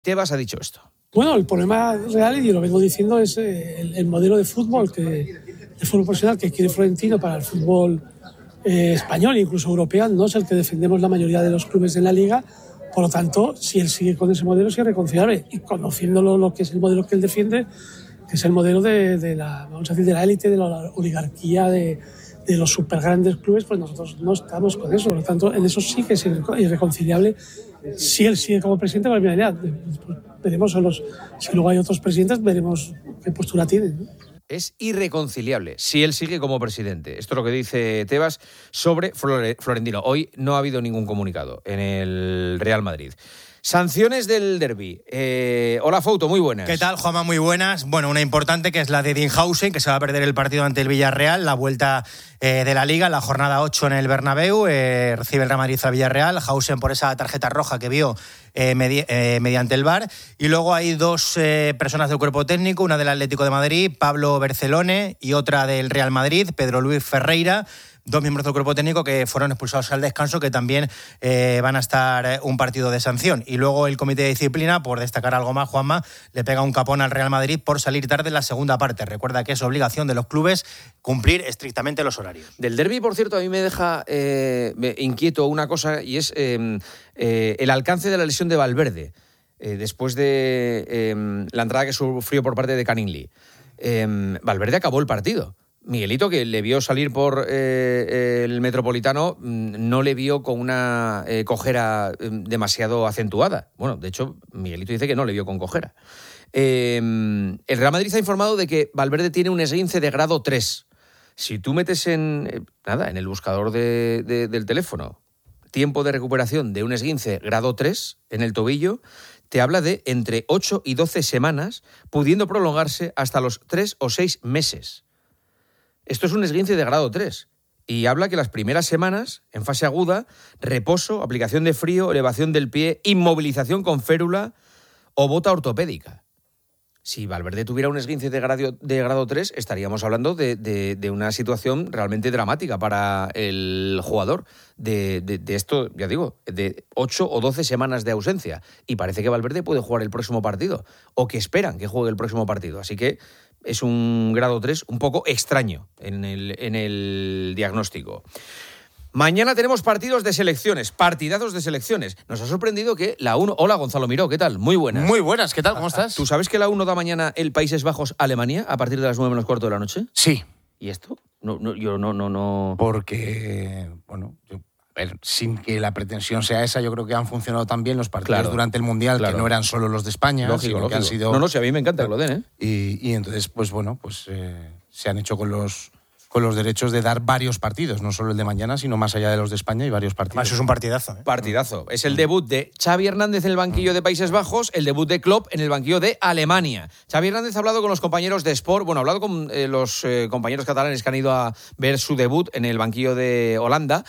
Tebas ha dicho esto. Bueno, el problema real, y lo vengo diciendo, es el modelo de fútbol profesional que quiere Florentino para el fútbol español e incluso europeo, no es el que defendemos la mayoría de los clubes en la Liga. Por lo tanto, si él sigue con ese modelo, es irreconciliable. Y conociéndolo, lo que es el modelo que él defiende, que es el modelo de la, vamos a decir, de la élite, de la oligarquía, de los super grandes clubes, pues nosotros no estamos con eso. Por lo tanto, en eso sí que es irreconciliable. Si él sigue como presidente, pues mira, ya, veremos si luego hay otros presidentes, veremos qué postura tienen, ¿no? Es irreconciliable si él sigue como presidente. Esto es lo que dice Tebas sobre Florentino. Hoy no ha habido ningún comunicado en el Real Madrid. Sanciones del derbi. Hola, Fouto, muy buenas. ¿Qué tal, Juanma? Muy buenas. Bueno, una importante que es la de Dinhausen, que se va a perder el partido ante el Villarreal, la vuelta de la Liga, la jornada 8 en el Bernabéu. Recibe el Real Madrid a Villarreal. Hausen por esa tarjeta roja que vio mediante el VAR. Y luego hay dos personas del cuerpo técnico, una del Atlético de Madrid, Pablo Bercelone, y otra del Real Madrid, Pedro Luis Ferreira. Dos miembros del cuerpo técnico que fueron expulsados al descanso, que también van a estar un partido de sanción. Y luego el comité de disciplina, por destacar algo más, Juanma, le pega un capón al Real Madrid por salir tarde en la segunda parte. Recuerda que es obligación de los clubes cumplir estrictamente los horarios. Del derbi, por cierto, a mí me deja inquieto una cosa, y es el alcance de la lesión de Valverde después de la entrada que sufrió por parte de Caningli. Valverde acabó el partido. Miguelito, que le vio salir por el Metropolitano, no le vio con una cojera demasiado acentuada. Bueno, de hecho, Miguelito dice que no le vio con cojera. El Real Madrid ha informado de que Valverde tiene un esguince de grado 3. Si tú metes en el buscador del teléfono tiempo de recuperación de un esguince grado 3 en el tobillo, te habla de entre 8 y 12 semanas, pudiendo prolongarse hasta los 3 o 6 meses. Esto es un esguince de grado 3 y habla que las primeras semanas, en fase aguda, reposo, aplicación de frío, elevación del pie, inmovilización con férula o bota ortopédica. Si Valverde tuviera un esguince de grado 3, estaríamos hablando de una situación realmente dramática para el jugador. De esto, ya digo, de 8 o 12 semanas de ausencia. Y parece que Valverde puede jugar el próximo partido, o que esperan que juegue el próximo partido. Así que es un grado 3 un poco extraño en el diagnóstico. Mañana tenemos partidos de selecciones, partidazos de selecciones. Nos ha sorprendido que la 1... Hola, Gonzalo Miró, ¿qué tal? Muy buenas. Muy buenas, ¿qué tal? ¿Cómo estás? ¿Tú sabes que la 1 da mañana el Países Bajos-Alemania a partir de las 9:15 de la noche? Sí. ¿Y esto? Yo no... Porque, bueno, a ver, sin que la pretensión sea esa, yo creo que han funcionado tan bien los partidos durante el Mundial, que no eran solo los de España, lógico. que han sido... No, si a mí me encanta que lo den, ¿eh? Y entonces, pues bueno, se han hecho con los derechos de dar varios partidos, no solo el de mañana, sino más allá de los de España y varios partidos. Eso es un partidazo, ¿eh? Partidazo. Es el debut de Xavi Hernández en el banquillo de Países Bajos, el debut de Klopp en el banquillo de Alemania. Xavi Hernández ha hablado con los compañeros de Sport, ha hablado con los compañeros catalanes que han ido a ver su debut en el banquillo de Holanda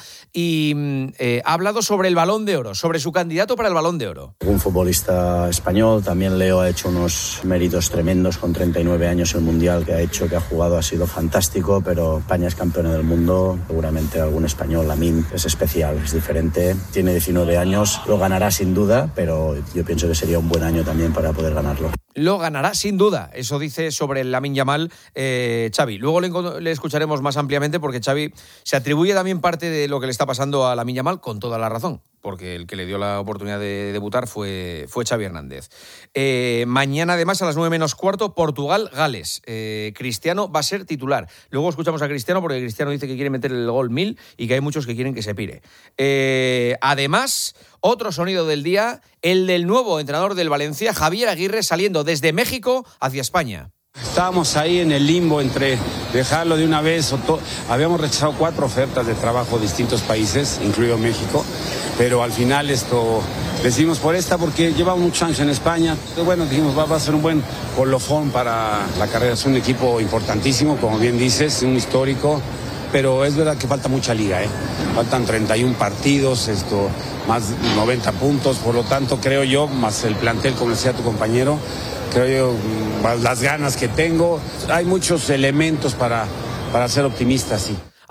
y ha hablado sobre el Balón de Oro, sobre su candidato para el Balón de Oro. Un futbolista español, también Leo ha hecho unos méritos tremendos con 39 años, el Mundial que ha jugado ha sido fantástico, pero España es campeona del mundo, seguramente algún español, Lamine, es especial, es diferente, tiene 19 años, lo ganará sin duda, pero yo pienso que sería un buen año también para poder ganarlo. Lo ganará sin duda, eso dice sobre el Lamine Yamal Xavi. Luego le escucharemos más ampliamente porque Xavi se atribuye también parte de lo que le está pasando a Lamine Yamal con toda la razón, porque el que le dio la oportunidad de debutar fue Xavi Hernández. Mañana además a las 9:15, Portugal-Gales. Cristiano va a ser titular. Luego escuchamos a Cristiano porque Cristiano dice que quiere meter el gol 1000 y que hay muchos que quieren que se pire. Además, otro sonido del día, el del nuevo entrenador del Valencia, Javier Aguirre, saliendo desde México hacia España. Estábamos ahí en el limbo entre dejarlo de una vez habíamos rechazado 4 ofertas de trabajo de distintos países, incluido México, pero al final decidimos por esta porque llevamos muchos años en España. Bueno, dijimos va a ser un buen colofón para la carrera, es un equipo importantísimo, como bien dices, un histórico, pero es verdad que falta mucha liga, faltan 31 partidos, más 90 puntos, por lo tanto creo yo, más el plantel, como decía tu compañero, creo yo, las ganas que tengo, hay muchos elementos para ser optimista, sí.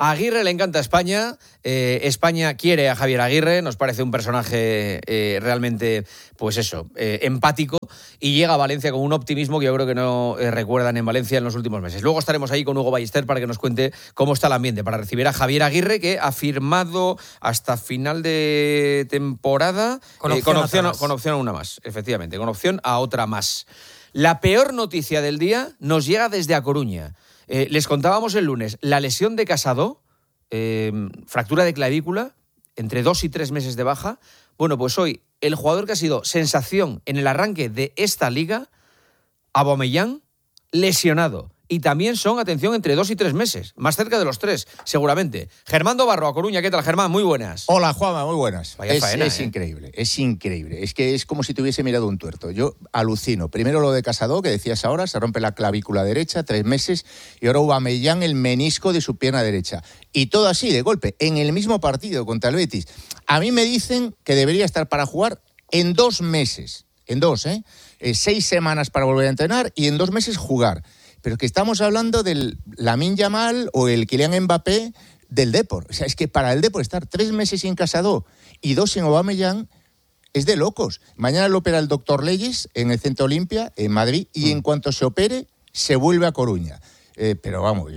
A Aguirre le encanta España. España quiere a Javier Aguirre. Nos parece un personaje realmente, pues eso, empático. Y llega a Valencia con un optimismo que yo creo que no recuerdan en Valencia en los últimos meses. Luego estaremos ahí con Hugo Ballester para que nos cuente cómo está el ambiente para recibir a Javier Aguirre, que ha firmado hasta final de temporada con opción a una más, efectivamente, con opción a otra más. La peor noticia del día nos llega desde A Coruña. Les contábamos el lunes la lesión de Casado, fractura de clavícula, entre 2 y 3 meses de baja. Bueno, pues hoy el jugador que ha sido sensación en el arranque de esta liga, Aubameyang, lesionado. Y también son, atención, entre 2 y 3 meses, más cerca de los 3, seguramente. Germán Dobarro, A Coruña, ¿qué tal, Germán? Muy buenas. Hola, Juanma, muy buenas. Vaya faena, es increíble, es increíble. Es que es como si te hubiese mirado un tuerto. Yo alucino. Primero lo de Casado, que decías ahora, se rompe la clavícula derecha, 3 meses, y ahora Aubameyang el menisco de su pierna derecha. Y todo así, de golpe, en el mismo partido contra el Betis. A mí me dicen que debería estar para jugar en 2 meses. En 2, 6 semanas para volver a entrenar y en 2 meses jugar. Pero que estamos hablando del Lamine Yamal o el Kylian Mbappé del Depor. O sea, es que para el Depor estar 3 meses sin Casado y 2 sin Aubameyang es de locos. Mañana lo opera el doctor Leyes en el Centro Olimpia, en Madrid, y en cuanto se opere, se vuelve a Coruña. Pero vamos,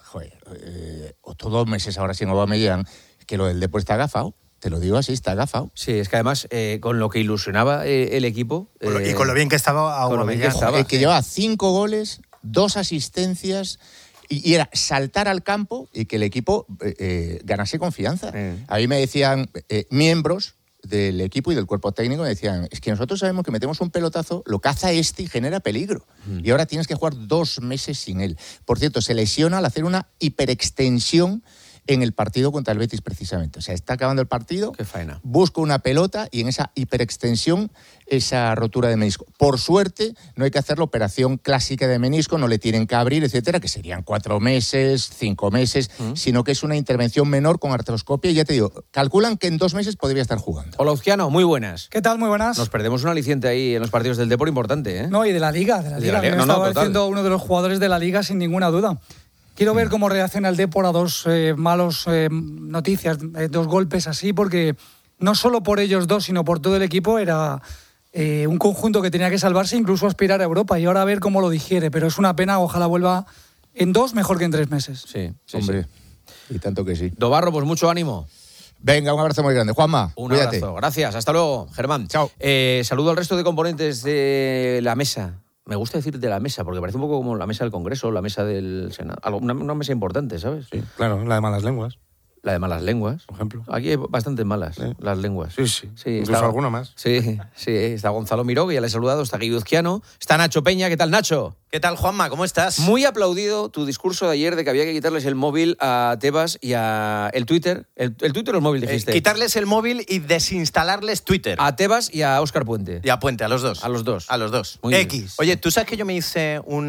otros 2 meses ahora sin Aubameyang, que lo del Depor está agafado. Te lo digo así, está agafado. Sí, es que además, con lo que ilusionaba el equipo... y con lo bien que estaba Aubameyang. Que llevaba 5 goles... 2 asistencias y era saltar al campo y que el equipo ganase confianza. A mí me decían miembros del equipo y del cuerpo técnico, me decían, es que nosotros sabemos que metemos un pelotazo, lo caza y genera peligro. Y ahora tienes que jugar 2 meses sin él. Por cierto, se lesiona al hacer una hiperextensión en el partido contra el Betis, precisamente. O sea, está acabando el partido, qué faena. Busca una pelota y en esa hiperextensión, esa rotura de menisco. Por suerte, no hay que hacer la operación clásica de menisco, no le tienen que abrir, etcétera, que serían 4 meses, 5 meses, sino que es una intervención menor con artroscopia. Y ya te digo, calculan que en 2 meses podría estar jugando. Hola, Uzquiano, muy buenas. ¿Qué tal? Muy buenas. Nos perdemos un aliciente ahí en los partidos del Depor importante, ¿eh? No, y de la Liga. Me estaba diciendo uno de los jugadores de la Liga sin ninguna duda. Quiero ver cómo reacciona el Depor a 2 malos noticias, 2 golpes así, porque no solo por ellos 2, sino por todo el equipo era un conjunto que tenía que salvarse, incluso aspirar a Europa, y ahora a ver cómo lo digiere. Pero es una pena, ojalá vuelva en 2 mejor que en 3 meses. Sí, hombre, sí. Y tanto que sí. Dobarro, pues mucho ánimo. Venga, un abrazo muy grande. Juanma, un cuídate. abrazo. Gracias, hasta luego, Germán. Chao. Saludo al resto de componentes de la mesa. Me gusta decir de la mesa, porque parece un poco como la mesa del Congreso, la mesa del Senado. Una mesa importante, ¿sabes? Sí, claro, la de malas lenguas. La de malas lenguas. Por ejemplo. Aquí hay bastantes malas, las lenguas. Sí. Incluso alguna más. Sí, está Gonzalo Miró, que ya le he saludado, está Guido Uzquiano, está Nacho Peña. ¿Qué tal, Nacho? ¿Qué tal, Juanma? ¿Cómo estás? Muy aplaudido tu discurso de ayer de que había que quitarles el móvil a Tebas y a el Twitter. ¿El Twitter o el móvil dijiste? Quitarles el móvil y desinstalarles Twitter. A Tebas y a Óscar Puente. Y a Puente, a los dos. A los dos. A los dos. Muy bien. X. Oye, ¿tú sabes que yo me hice un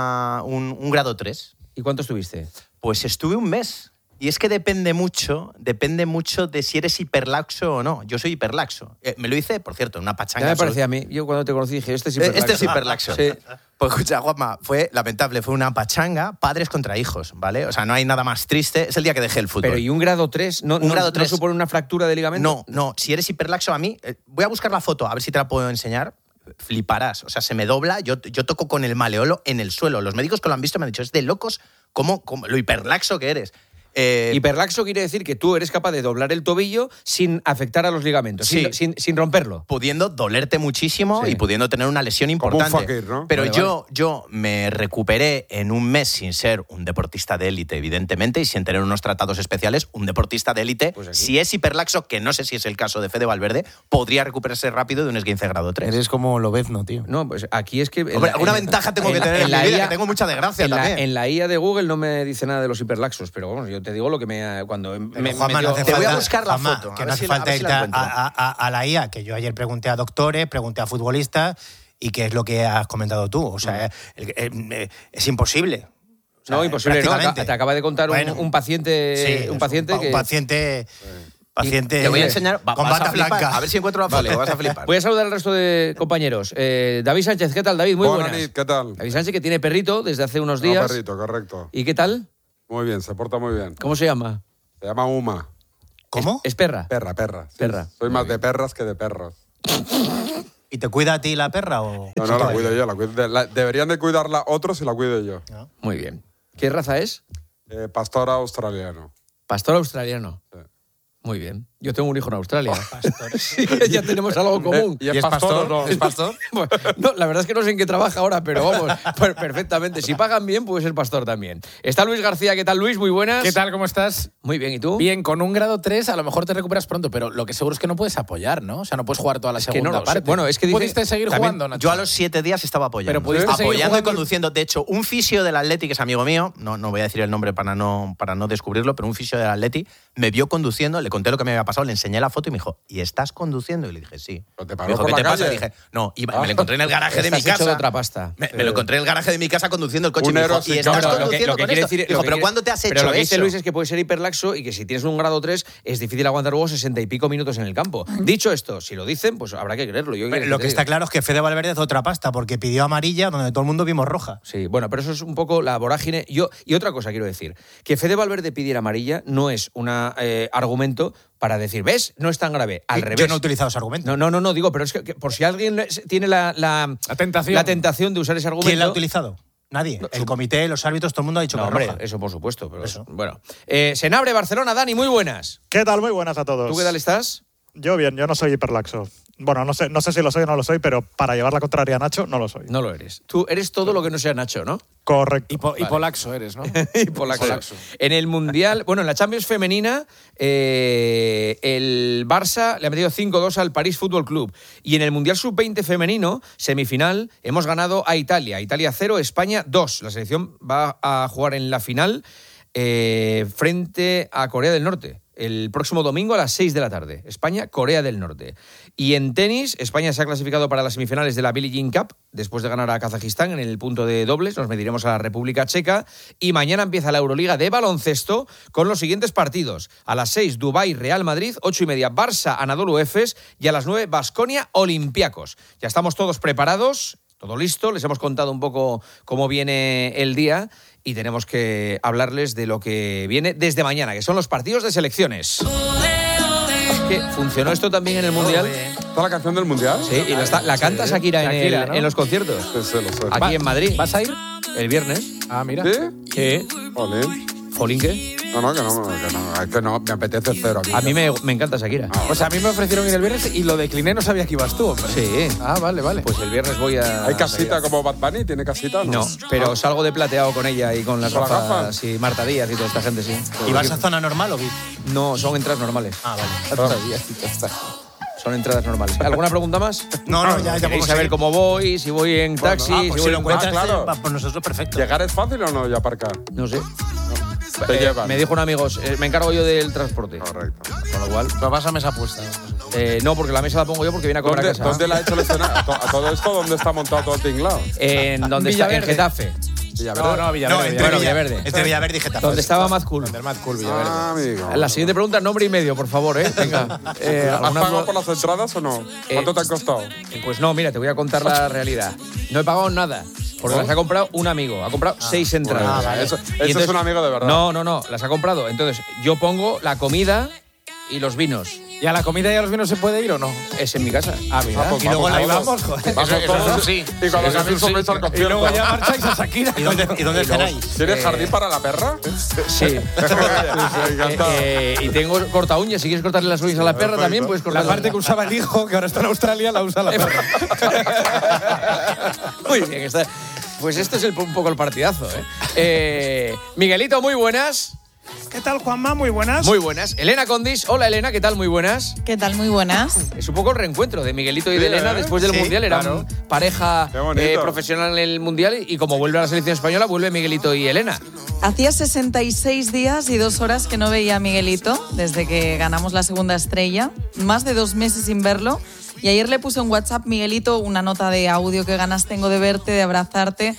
grado 3? ¿Y cuánto estuviste? Pues estuve 1 mes. Y es que depende mucho de si eres hiperlaxo o no. Yo soy hiperlaxo. Me lo hice, por cierto, en una pachanga. Ya me parecía a mí. Yo cuando te conocí dije, este es hiperlaxo. Este es hiperlaxo. Sí. Pues escucha, Juanma, fue lamentable. Fue una pachanga, padres contra hijos, ¿vale? O sea, no hay nada más triste. Es el día que dejé el fútbol. Pero ¿y un grado 3? ¿No supone una fractura de ligamento? No. Si eres hiperlaxo, a mí... voy a buscar la foto, a ver si te la puedo enseñar. Fliparás. O sea, se me dobla. Yo toco con el maleolo en el suelo. Los médicos que lo han visto me han dicho, es de locos cómo lo hiperlaxo que eres. Hiperlaxo quiere decir que tú eres capaz de doblar el tobillo sin afectar a los ligamentos, sí. sin romperlo. Pudiendo dolerte muchísimo, sí, y pudiendo tener una lesión importante. Como un fakir, ¿no? Pero yo me recuperé en 1 mes sin ser un deportista de élite, evidentemente, y sin tener unos tratados especiales. Un deportista de élite, pues si es hiperlaxo, que no sé si es el caso de Fede Valverde, podría recuperarse rápido de un esguince grado 3. Eres como Lobezno, tío. No, pues aquí es que... Hombre, alguna ventaja tengo que tener en mi vida, que tengo mucha desgracia también. En la IA de Google no me dice nada de los hiperlaxos, pero bueno, yo te digo lo que cuando me te voy a buscar la foto. Que no hace falta irte a la IA, que yo ayer pregunté a doctores, pregunté a futbolistas, y qué es lo que has comentado tú. O sea, es imposible. O sea, no, imposible, no. Te acaba de contar un paciente, sí, un paciente que... Un paciente... Te voy a enseñar, con bata blanca. A ver si encuentro la foto, vas a flipar. Voy a saludar al resto de compañeros. David Sánchez, ¿qué tal, David? Muy buenas. ¿Qué tal? David Sánchez, que tiene perrito desde hace unos días. Perrito, correcto. ¿Y qué tal? Muy bien, se porta muy bien. ¿Cómo se llama? Se llama Uma. ¿Cómo? ¿Es perra? Perra. Sí, Perra. Soy más de perras que de perros. ¿Y te cuida a ti la perra o...? No, la cuido yo. Deberían de cuidarla otros y la cuido yo. Muy bien. ¿Qué raza es? Pastor australiano. Pastor australiano. Sí. Muy bien. Yo tengo un hijo en Australia. Sí, ya tenemos algo común. ¿Y es pastor o no? ¿Es pastor? Bueno, no, la verdad es que no sé en qué trabaja ahora, pero vamos, perfectamente. Si pagan bien, puede ser pastor también. Está Luis García. ¿Qué tal, Luis? Muy buenas. ¿Qué tal? ¿Cómo estás? Muy bien. ¿Y tú? Bien, con un grado 3 a lo mejor te recuperas pronto, pero lo que seguro es que no puedes apoyar, ¿no? O sea, no puedes jugar toda la segunda no lo sé. parte. Bueno, es que dice- ¿Pudiste seguir También, jugando, Nacho? yo a los 7 días estaba apoyando. Pero pudiste seguir apoyando y jugando. conduciendo. De hecho, un fisio del Atleti, que es amigo mío, no voy a decir el nombre para no descubrirlo, pero un fisio del Atleti me vio conduciendo, le conté lo que me había pasado, le enseñé la foto y me dijo, ¿y estás conduciendo? Y le dije, sí. ¿Pero te Me paró dijo, por ¿qué la te pasa? calle? Le dije, no, me lo encontré en el garaje de mi Estás hecho casa. de otra pasta. Me lo encontré en el garaje de mi casa conduciendo el coche. Un Y me dijo, héroe ¿y sin estás cámara. conduciendo con esto? Dijo, ¿pero cuándo te has hecho Pero lo que dice eso? Luis es que puede ser hiperlaxo y que si tienes un grado 3 es difícil aguantar luego 60 y pico minutos en el campo. Dicho esto, si lo dicen, pues habrá que creerlo. Yo Lo que está claro es que Fede Valverde es otra pasta, porque pidió amarilla donde todo el mundo vimos roja. Sí, bueno, pero eso es un poco la vorágine. Y otra cosa quiero decir, que Fede Valverde pidiera amarilla no es un argumento para decir, ¿ves? No es tan grave. Al revés. Yo no he utilizado ese argumento. No, digo, pero es que por si alguien tiene la tentación de usar ese argumento. ¿Quién la ha utilizado? Nadie. El comité, los árbitros, todo el mundo ha dicho No, que hombre, roja. eso por supuesto. Pero Eso. bueno. Senabre, Barcelona, Dani, muy buenas. ¿Qué tal? Muy buenas a todos. ¿Tú qué tal estás? Yo bien, yo no soy hiperlaxo. Bueno, no sé si lo soy o no lo soy, pero para llevar la contraria a Nacho, no lo soy. No lo eres. Tú eres todo lo que no sea Nacho, ¿no? Correcto. Hipolaxo eres, ¿no? Hipolaxo. En el Mundial, bueno, en la Champions femenina, el Barça le ha metido 5-2 al París Fútbol Club. Y en el Mundial Sub-20 femenino, semifinal, hemos ganado a Italia. Italia 0, España 2. La selección va a jugar en la final frente a Corea del Norte. El próximo domingo a las 6 de la tarde. España, Corea del Norte. Y en tenis, España se ha clasificado para las semifinales de la Billie Jean Cup, después de ganar a Kazajistán en el punto de dobles. Nos mediremos a la República Checa. Y mañana empieza la Euroliga de baloncesto con los siguientes partidos. A las 6, Dubái, Real Madrid. 8:30, Barça, Anadolu Efes. Y a las 9, Baskonia, Olympiacos. Ya estamos todos preparados. Todo listo, les hemos contado un poco cómo viene el día y tenemos que hablarles de lo que viene desde mañana, que son los partidos de selecciones. ¿Qué? ¿Funcionó esto también en el Mundial? ¿Está la canción del Mundial? Sí, y la canta Shakira, Shakira, ¿no? en los conciertos. Sí, lo sé. Aquí en Madrid. ¿Vas a ir? El viernes. Ah, mira. ¿Sí? ¿Qué? Jolín. ¿Folín qué? No, es que no, me apetece cero. A mí me encanta Shakira. Pues a mí me ofrecieron ir el viernes y lo decliné, no sabía que ibas tú, hombre. Sí. Ah, vale. Pues el viernes voy a... ¿Hay casita como Bad Bunny? ¿Tiene casita? No, pero salgo de plateado con ella y con las ¿Con las gafas gafas? y Marta Díaz y toda esta gente, sí. ¿Y vas a zona normal o VIP? No, son entradas normales. Ah, vale. Son entradas normales. ¿Alguna pregunta más? No, ya ¿Queréis podemos saber seguir. cómo voy? Si voy en taxi, Ah, si pues voy si lo en encuentras, claro. va por nosotros perfecto. ¿Llegar es fácil o no y aparcar? No sé. Te llevan. Me dijo un amigo, me encargo yo del transporte. Correcto. Con lo cual... Pero vas a mesa puesta. no, porque la mesa la pongo yo porque viene a comer a casa. ¿Dónde la ha hecho el escenario? ¿A todo esto dónde está montado todo el tinglado? En donde está, en Villaverde. Getafe. No, Villaverde. Bueno, Villaverde. Entre Villaverde y Getafe. Donde estaba Mad Cool. Villaverde. Ah, amigo. La siguiente pregunta, nombre y medio, por favor, ¿eh? Venga. ¿Has ¿alguna pagado por las entradas o no? ¿Cuánto te han costado? Pues no, mira, te voy a contar la realidad. No he pagado nada. Porque las ha comprado un amigo. Ha comprado 6 entradas. Vale, eso Y es entonces- un amigo de verdad. No. Las ha comprado. Entonces, yo pongo la comida y los vinos. ¿Y a la comida y a los vinos se puede ir o no? Es en mi casa. Ah, mira. pues Y luego vamos ahí todos. vamos, joder. Vamos todos sí. y con los Eso amigos sí. vais al Y concierto. luego ya marcháis a Shakira. ¿Y dónde cenáis? ¿Tienes jardín para la perra? Sí. Y tengo corta uñas. Si quieres cortarle las uñas a la perra también, puedes La cortarle. parte que usaba el hijo, que ahora está en Australia, la usa la perra. Muy bien, está. Pues esto es un poco el partidazo, ¿eh? Miguelito, muy buenas. ¿Qué tal, Juanma? Muy buenas. Muy buenas. Elena Condis. Hola, Elena, ¿qué tal? Muy buenas. ¿Qué tal? Muy buenas. Es un poco el reencuentro de Miguelito y de Sí, Elena después del Sí, Mundial. Eran claro. pareja Qué bonito. profesional en el Mundial y como vuelve a la selección española, vuelve Miguelito y Elena. Hacía 66 días y 2 horas que no veía a Miguelito desde que ganamos la segunda estrella. Más de 2 meses sin verlo. Y ayer le puse en WhatsApp, Miguelito, una nota de audio, qué ganas tengo de verte, de abrazarte.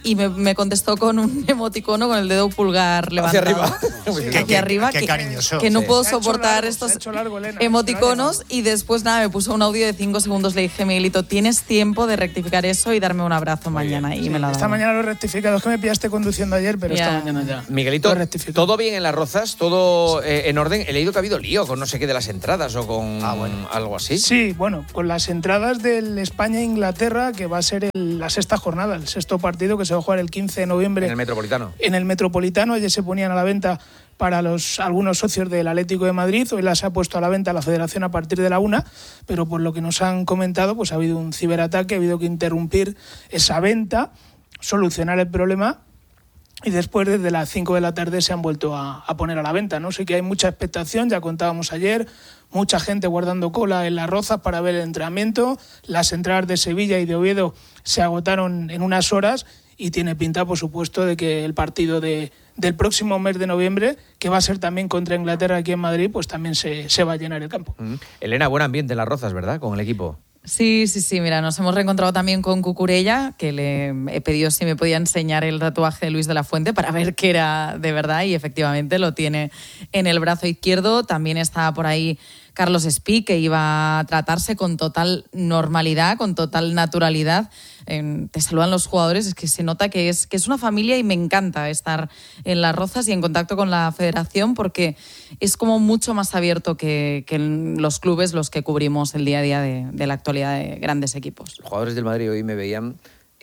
y me contestó con un emoticono con el dedo pulgar levantado. Hacia arriba. Qué cariñoso. Que no puedo soportar estos emoticonos. Y después, nada, me puso un audio de 5 segundos. Le dije, Miguelito, tienes tiempo de rectificar eso y darme un abrazo mañana. Y me lo ha dado. Esta mañana lo he rectificado. Es que me pillaste conduciendo ayer, pero esta mañana ya. Miguelito, ¿todo bien en Las Rozas? ¿Todo en orden? He leído que ha habido lío con no sé qué de las entradas o con algo así. Sí, bueno, con las entradas del España-Inglaterra, que va a ser la sexta jornada, el sexto partido que se va a jugar el 15 de noviembre. En el Metropolitano. En el Metropolitano, ayer se ponían a la venta para algunos socios del Atlético de Madrid, hoy las ha puesto a la venta la Federación a partir de la 1, pero por lo que nos han comentado, pues ha habido un ciberataque, ha habido que interrumpir esa venta, solucionar el problema, y después desde las 5 de la tarde se han vuelto a poner a la venta, ¿no? Sí que hay mucha expectación, ya contábamos ayer, mucha gente guardando cola en Las Rozas para ver el entrenamiento, las entradas de Sevilla y de Oviedo se agotaron en unas horas y tiene pinta, por supuesto, de que el partido del próximo mes de noviembre, que va a ser también contra Inglaterra aquí en Madrid, pues también se va a llenar el campo. Elena, buen ambiente en Las Rozas, ¿verdad? Con el equipo. Sí, mira, nos hemos reencontrado también con Cucurella, que le he pedido si me podía enseñar el tatuaje de Luis de la Fuente para ver qué era de verdad, y efectivamente lo tiene en el brazo izquierdo. También está por ahí Carlos Espí, que iba a tratarse con total normalidad, con total naturalidad. Te saludan los jugadores, es que se nota que es una familia, y me encanta estar en Las Rozas y en contacto con la federación, porque es como mucho más abierto que en los clubes los que cubrimos el día a día de la actualidad de grandes equipos. Los jugadores del Madrid hoy me veían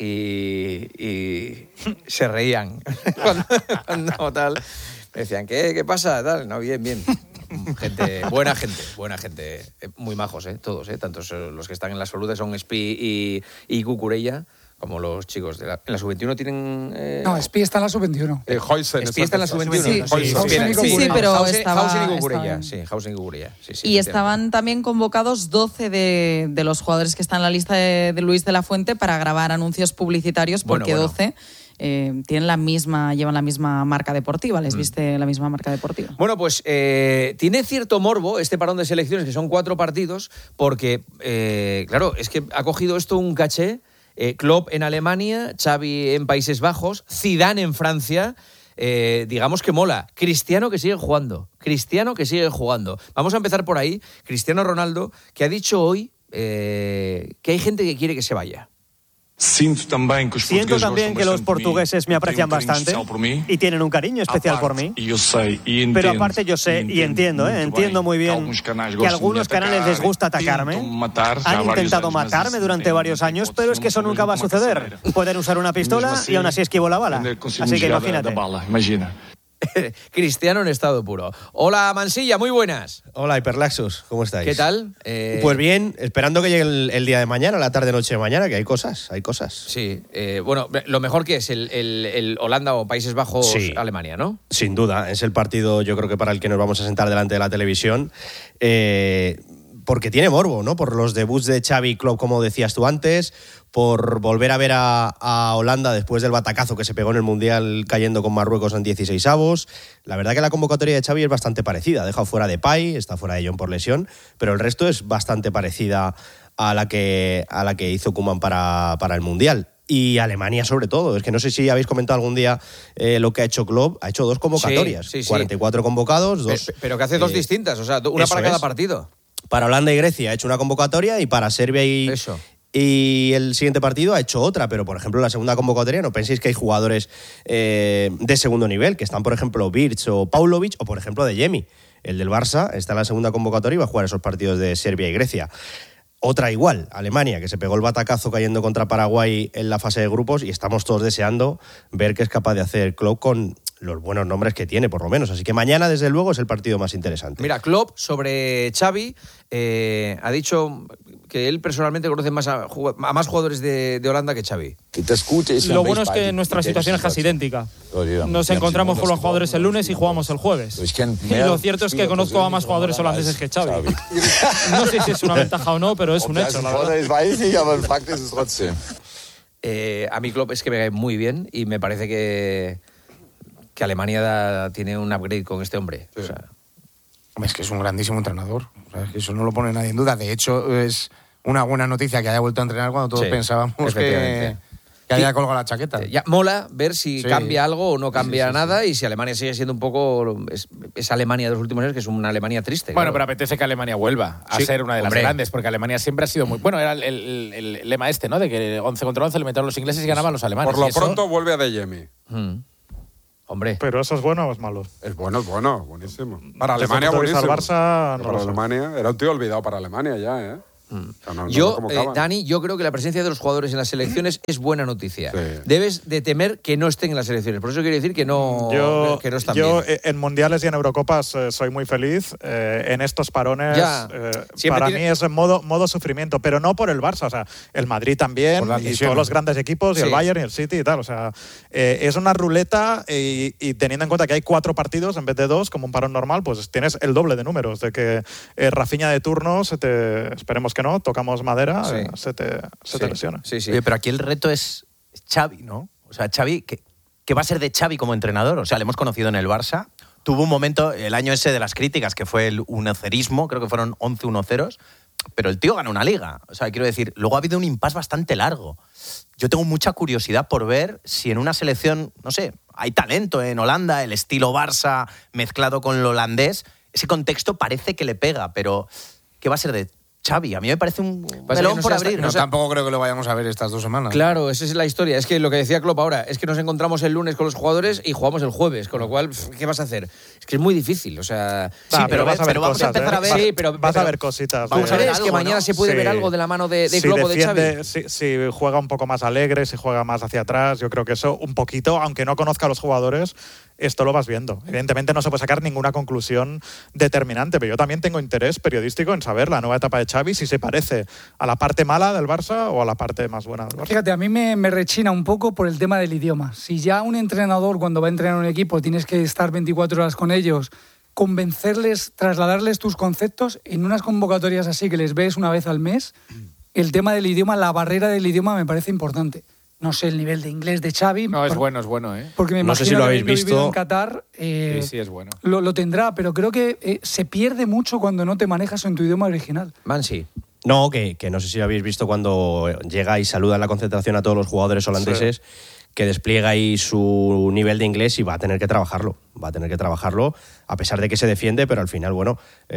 y se reían cuando tal. Me decían, ¿qué pasa? Tal. No, bien. Buena gente, muy majos, todos, tanto los que están en la absoluta son Espí y Cucurella, como los chicos en la sub-21 tienen... No, Espí está en la sub-21. Espí está en la sub-21. Sí, pero estaba... Hausen y Cucurella. Sí, Hausen y Cucurella. Sí, y estaban también convocados 12 de los jugadores que están en la lista de Luis de la Fuente para grabar anuncios publicitarios, porque 12... llevan la misma marca deportiva, les viste la misma marca deportiva. Bueno, pues tiene cierto morbo este parón de selecciones, que son 4 partidos, porque, claro, es que ha cogido esto un caché. Klopp en Alemania, Xavi en Países Bajos, Zidane en Francia. Digamos que mola. Cristiano que sigue jugando. Vamos a empezar por ahí. Cristiano Ronaldo, que ha dicho hoy que hay gente que quiere que se vaya. Siento también que los portugueses me aprecian bastante y tienen un cariño especial por mí. Pero aparte yo sé y entiendo muy bien que a algunos canales les gusta atacarme. Han intentado matarme durante varios años, pero es que eso nunca va a suceder. Pueden usar una pistola y aún así esquivo la bala. Así que imagínate. Cristiano en estado puro. Hola, Mansilla, muy buenas. Hola, Hiperlaxos, ¿cómo estáis? ¿Qué tal? Pues bien, esperando que llegue el día de mañana, la tarde-noche de mañana, que hay cosas. Sí, bueno, lo mejor que es el Holanda o Países Bajos, sí, Alemania, ¿no? Sin duda, es el partido, yo creo que para el que nos vamos a sentar delante de la televisión. Porque tiene morbo, ¿no? Por los debuts de Xavi y Klopp, como decías tú antes, por volver a ver a Holanda después del batacazo que se pegó en el Mundial cayendo con Marruecos en 16avos. La verdad que la convocatoria de Xavi es bastante parecida. Ha dejado fuera de Depay, está fuera de John por lesión, pero el resto es bastante parecida a la que hizo Koeman para el Mundial. Y Alemania sobre todo. Es que no sé si habéis comentado algún día lo que ha hecho Klopp. Ha hecho 2 convocatorias. Sí. 44 convocados, 2. Pero que hace 2 distintas, o sea, una para cada partido. Para Holanda y Grecia ha hecho una convocatoria y para Serbia y el siguiente partido ha hecho otra, pero por ejemplo la segunda convocatoria no penséis que hay jugadores de segundo nivel, que están por ejemplo Virch o Paulovic o por ejemplo de Jemi, el del Barça, está en la segunda convocatoria y va a jugar esos partidos de Serbia y Grecia. Otra igual, Alemania, que se pegó el batacazo cayendo contra Paraguay en la fase de grupos y estamos todos deseando ver qué es capaz de hacer Klopp con los buenos nombres que tiene, por lo menos. Así que mañana, desde luego, es el partido más interesante. Mira, Klopp, sobre Xavi, ha dicho que él personalmente conoce más a más jugadores de Holanda que Xavi. Lo bueno es que nuestra situación es casi idéntica. Nos encontramos con los jugadores el lunes y jugamos el jueves. Y lo cierto es que conozco a más jugadores holandeses que Xavi. No sé si es una ventaja o no, pero es un hecho, la verdad. A mí Klopp es que me cae muy bien y me parece que Alemania tiene un upgrade con este hombre. Sí. O sea, es que es un grandísimo entrenador. O sea, es que eso no lo pone nadie en duda. De hecho, es una buena noticia que haya vuelto a entrenar cuando todos pensábamos que Que haya colgado la chaqueta. Ya mola ver si cambia algo o no cambia nada y si Alemania sigue siendo un poco esa Alemania de los últimos años, que es una Alemania triste. Bueno, claro. pero apetece que Alemania vuelva a ser una de las grandes, porque Alemania siempre ha sido muy... Bueno, era el lema ¿no? De que 11 contra 11 le metieron los ingleses y ganaban los alemanes. Por lo pronto vuelve a De Jemi. Hombre. ¿Pero eso es bueno o es malo? Es bueno, buenísimo. Para Alemania, buenísimo. Barça, no para Alemania, era un tío olvidado para Alemania ya, ¿eh? Dani, yo creo que la presencia de los jugadores en las selecciones es buena noticia. Debes de temer que no estén en las selecciones. Por eso quiero decir que no están bien. Yo en mundiales y en Eurocopas soy muy feliz. En estos parones para mí es modo sufrimiento, pero no por el Barça. O sea, el Madrid también y todos los grandes equipos y el Bayern y el City y tal. O sea, es una ruleta y teniendo en cuenta que hay 4 partidos en vez de 2, como un parón normal, pues tienes el doble de números. De que Rafinha de turno, esperemos que no, tocamos madera, se te lesiona. Oye, pero aquí el reto es Xavi, ¿no? O sea, Xavi, ¿qué va a ser de Xavi como entrenador? O sea, le hemos conocido en el Barça. Tuvo un momento, el año ese de las críticas, que fue el 1-0ismo, creo que fueron 11 1-0s, pero el tío ganó una liga. O sea, quiero decir, luego ha habido un impasse bastante largo. Yo tengo mucha curiosidad por ver si en una selección, no sé, hay talento en Holanda, el estilo Barça mezclado con el holandés. Ese contexto parece que le pega, pero ¿qué va a ser de Xavi? A mí me parece un melón por abrir. No, tampoco creo que lo vayamos a ver estas 2 semanas. Claro, esa es la historia. Es que lo que decía Klopp ahora, es que nos encontramos el lunes con los jugadores y jugamos el jueves, con lo cual, ¿qué vas a hacer? Es que es muy difícil, o sea... pero vamos a empezar a ver... Sí, pero vas a ver cositas. Vamos a ver, es que mañana se puede ver algo de la mano de Klopp o de Xavi. Si juega un poco más alegre, si juega más hacia atrás, yo creo que eso un poquito, aunque no conozca a los jugadores, esto lo vas viendo. Evidentemente no se puede sacar ninguna conclusión determinante, pero yo también tengo interés periodístico en saber la nueva etapa de Xavi, si se parece a la parte mala del Barça o a la parte más buena del Barça. Fíjate, a mí me rechina un poco por el tema del idioma. Si ya un entrenador, cuando va a entrenar un equipo, tienes que estar 24 horas con ellos, convencerles, trasladarles tus conceptos, en unas convocatorias así que les ves una vez al mes, el tema del idioma, la barrera del idioma me parece importante. No sé el nivel de inglés de Xavi. No, es bueno, ¿eh? Porque me imagino, no sé si lo habéis visto en Qatar. Sí, es bueno. Lo tendrá, pero creo que se pierde mucho cuando no te manejas en tu idioma original. Mansi. No, que no sé si lo habéis visto cuando llega y saluda en la concentración a todos los jugadores holandeses, que despliega ahí su nivel de inglés y va a tener que trabajarlo. A pesar de que se defiende, pero al final, bueno,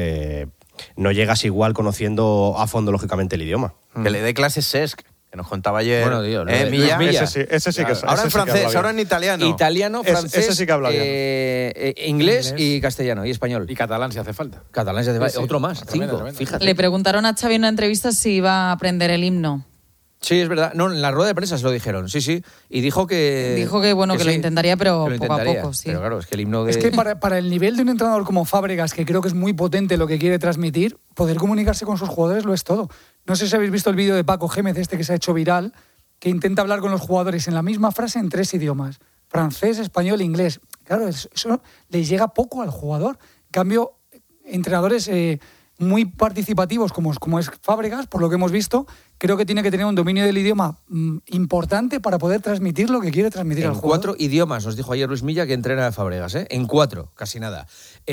no llegas igual conociendo a fondo, lógicamente, el idioma. Que le dé clases Cesc. Que nos contaba ayer Milla. Ese sí que es. Ahora en francés, ahora en italiano. Italiano, francés, ese sí que habla bien. Inglés y castellano y español. Y catalán si hace falta. Catalán si hace falta. Sí. Otro más, 5, fíjate. Le preguntaron a Xavi en una entrevista si iba a aprender el himno. Sí, es verdad. No, en la rueda de prensa se lo dijeron, sí. Y dijo que bueno, que lo intentaría, pero lo poco a poco, sí. Pero claro, es que el himno de... Es que para el nivel de un entrenador como Fábregas, que creo que es muy potente lo que quiere transmitir, poder comunicarse con sus jugadores lo es todo. No sé si habéis visto el vídeo de Paco Gémez, que se ha hecho viral, que intenta hablar con los jugadores en la misma frase en 3 idiomas. Francés, español, inglés. Claro, eso les llega poco al jugador. En cambio, entrenadores muy participativos como es Fábregas, por lo que hemos visto, creo que tiene que tener un dominio del idioma importante para poder transmitir lo que quiere transmitir al jugador. En 4 idiomas, nos dijo ayer Luis Milla que entrena a Fábregas, ¿eh? En 4, casi nada.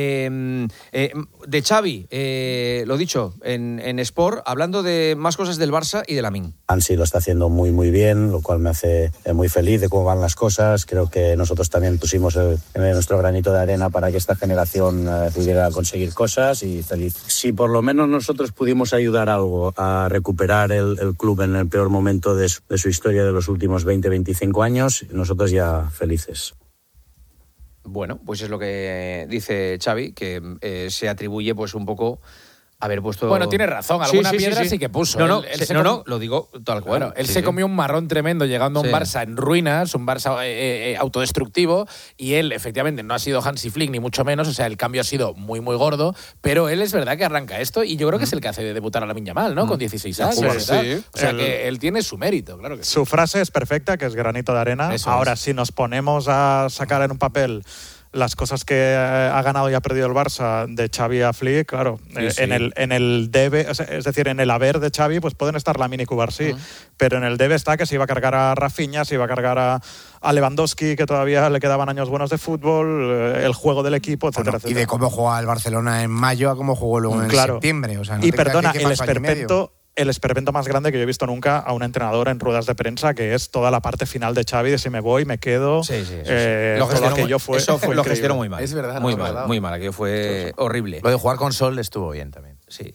De Xavi, lo dicho, en Sport, hablando de más cosas del Barça y de Lamine. Ansi lo está haciendo muy, muy bien, lo cual me hace muy feliz de cómo van las cosas. Creo que nosotros también pusimos nuestro granito de arena para que esta generación pudiera conseguir cosas y feliz. Si por lo menos nosotros pudimos ayudar algo a recuperar el club en el peor momento de su historia de los últimos 20-25 años, nosotros ya felices. Bueno, pues es lo que dice Xavi, que se atribuye pues un poco haber puesto... Bueno, tiene razón, alguna piedra sí que puso. No, lo digo tal cual. Bueno, él se comió un marrón tremendo llegando a un Barça en ruinas, un Barça autodestructivo, y él efectivamente no ha sido Hansi Flick ni mucho menos, o sea, el cambio ha sido muy, muy gordo, pero él es verdad que arranca esto y yo creo que es el que hace debutar a Lamine Yamal, ¿no? Con 16 años. O sea, que él tiene su mérito, claro que sí. Su frase es perfecta, que es granito de arena. Eso Ahora, es. si nos ponemos a sacar en un papel las cosas que ha ganado y ha perdido el Barça de Xavi a Flick, claro, sí. en el debe, es decir, en el haber de Xavi, pues pueden estar Lamine y Cubarsí, pero en el debe está que se iba a cargar a Rafinha, se iba a cargar a Lewandowski, que todavía le quedaban años buenos de fútbol, el juego del equipo, etcétera, etcétera. Y de cómo jugaba el Barcelona en mayo a cómo jugó luego en septiembre. O sea, no y perdona, el esperpento el experimento más grande que yo he visto nunca a un entrenador en ruedas de prensa, que es toda la parte final de Xavi, de si me voy, me quedo. Sí. Todo aquello fue lo gestionó muy mal. Es verdad. Muy mal. Aquello fue horrible. Lo de jugar con Sol estuvo bien también. Sí.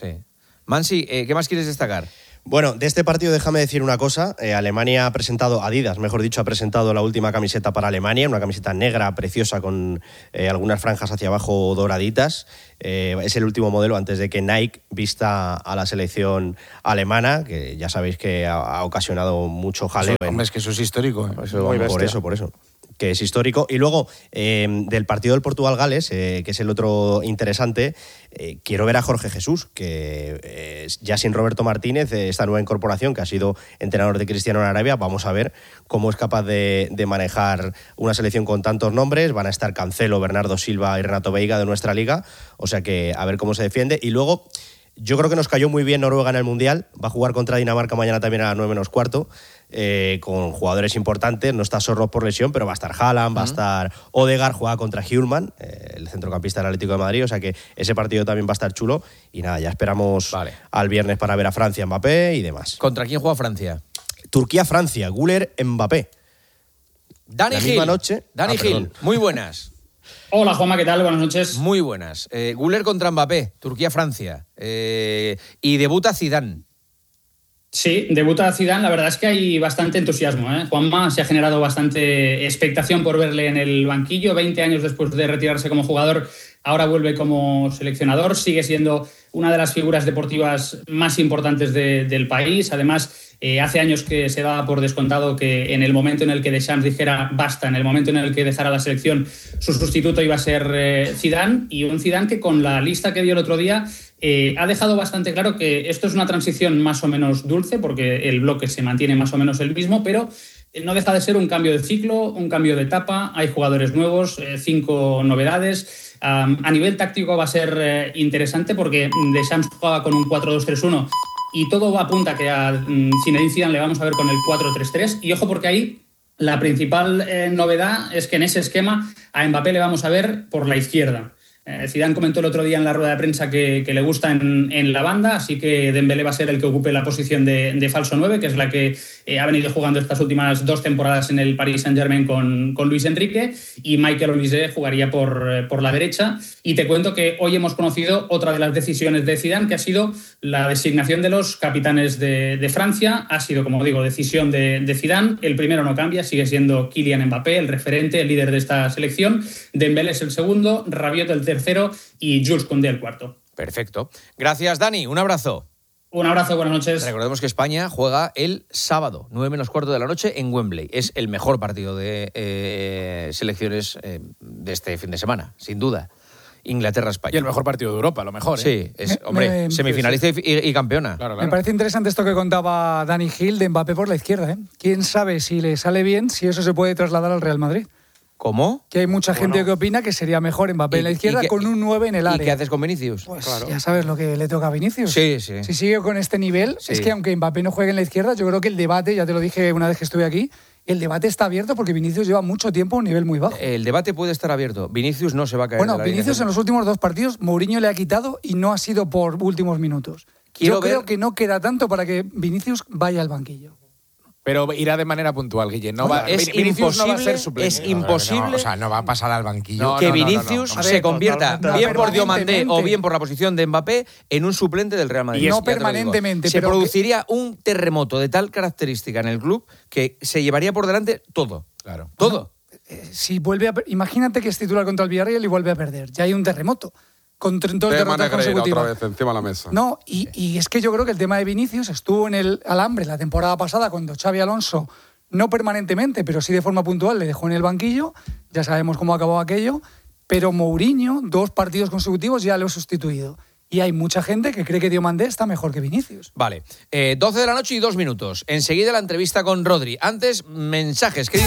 Mansi, ¿qué más quieres destacar? Bueno, de este partido déjame decir una cosa. Alemania ha presentado, Adidas, mejor dicho, ha presentado la última camiseta para Alemania, una camiseta negra preciosa con algunas franjas hacia abajo doraditas. Es el último modelo antes de que Nike vista a la selección alemana, que ya sabéis que ha ocasionado mucho jaleo. Hombre, es que eso es histórico. Por eso. Que es histórico. Y luego, del partido del Portugal-Gales, que es el otro interesante, quiero ver a Jorge Jesús, que ya sin Roberto Martínez, esta nueva incorporación, que ha sido entrenador de Cristiano en Arabia, vamos a ver cómo es capaz de manejar una selección con tantos nombres. Van a estar Cancelo, Bernardo Silva y Renato Veiga de nuestra liga, o sea que a ver cómo se defiende. Y luego, yo creo que nos cayó muy bien Noruega en el Mundial, va a jugar contra Dinamarca mañana también a las 9:15, con jugadores importantes. No está Sorloth por lesión, pero va a estar Haaland, va a estar Odegaard, juega contra Hjulman, el centrocampista del Atlético de Madrid, o sea que ese partido también va a estar chulo. Y nada, ya esperamos al viernes para ver a Francia, Mbappé y demás. ¿Contra quién juega Francia? Turquía-Francia, Güler, Mbappé. Dani Gil, muy buenas. Hola Juanma, ¿qué tal? Buenas noches. Muy buenas. Güler contra Mbappé, Turquía-Francia. Y debuta Zidane. Sí, debuta Zidane. La verdad es que hay bastante entusiasmo, ¿eh? Juanma, se ha generado bastante expectación por verle en el banquillo. 20 años después de retirarse como jugador, ahora vuelve como seleccionador. Sigue siendo una de las figuras deportivas más importantes del país. Además, hace años que se daba por descontado que en el momento en el que Deschamps dijera basta, en el momento en el que dejara la selección, su sustituto iba a ser Zidane. Y un Zidane que con la lista que dio el otro día ha dejado bastante claro que esto es una transición más o menos dulce, porque el bloque se mantiene más o menos el mismo, pero no deja de ser un cambio de ciclo, un cambio de etapa. Hay jugadores nuevos, 5 novedades. A nivel táctico va a ser interesante porque Deschamps juega con un 4-2-3-1 y todo apunta que a Zinedine Zidane le vamos a ver con el 4-3-3. Y ojo, porque ahí la principal novedad es que en ese esquema a Mbappé le vamos a ver por la izquierda. Zidane comentó el otro día en la rueda de prensa que le gusta en la banda, así que Dembélé va a ser el que ocupe la posición de falso 9, que es la que ha venido jugando estas últimas 2 temporadas en el Paris Saint-Germain con Luis Enrique, y Michael Olise jugaría por la derecha. Y te cuento que hoy hemos conocido otra de las decisiones de Zidane, que ha sido la designación de los capitanes de Francia. Ha sido, como digo, decisión de Zidane. El primero no cambia, sigue siendo Kylian Mbappé, el referente, el líder de esta selección. Dembélé es el segundo, Rabiot el tercero y Jules Koundé el cuarto. Perfecto. Gracias, Dani. Un abrazo. Un abrazo, buenas noches. Recordemos que España juega el sábado, 9:15 de la noche, en Wembley. Es el mejor partido de selecciones de este fin de semana, sin duda. Inglaterra-España. Y el mejor partido de Europa, lo mejor. Sí, es, semifinalista y campeona. Claro. Me parece interesante esto que contaba Dani Gil de Mbappé por la izquierda, ¿eh? ¿Quién sabe si le sale bien, si eso se puede trasladar al Real Madrid? ¿Cómo? Que hay mucha gente que opina que sería mejor Mbappé en la izquierda con un 9 en el área. ¿Y qué haces con Vinicius? Pues ya sabes lo que le toca a Vinicius. Sí. Si sigue con este nivel, es que aunque Mbappé no juegue en la izquierda, yo creo que el debate, ya te lo dije una vez que estuve aquí, el debate está abierto porque Vinicius lleva mucho tiempo a un nivel muy bajo. El debate puede estar abierto. Vinicius no se va a caer. Bueno, Vinicius en los últimos 2 partidos, Mourinho le ha quitado y no ha sido por últimos minutos. Yo creo que no queda tanto para que Vinicius vaya al banquillo. Pero irá de manera puntual, Guille. Vinicius no va a ser suplente. Es imposible. O sea, no va a pasar al banquillo. Que Vinicius se convierta, bien por Diomandé o bien por la posición de Mbappé, en un suplente del Real Madrid. Y no permanentemente. Se produciría un terremoto de tal característica en el club que se llevaría por delante todo. Claro. Todo. Si vuelve imagínate que es titular contra el Villarreal y vuelve a perder. Ya hay un terremoto. Con 2 derrotas consecutivas. Otra vez encima de la mesa. No, y es que yo creo que el tema de Vinicius estuvo en el alambre la temporada pasada cuando Xabi Alonso, no permanentemente, pero sí de forma puntual, le dejó en el banquillo. Ya sabemos cómo acabó aquello. Pero Mourinho, 2 partidos consecutivos, ya lo ha sustituido. Y hay mucha gente que cree que Diomandé está mejor que Vinicius. Vale. 12 de la noche y 2 minutos. Enseguida la entrevista con Rodri. Antes, mensajes.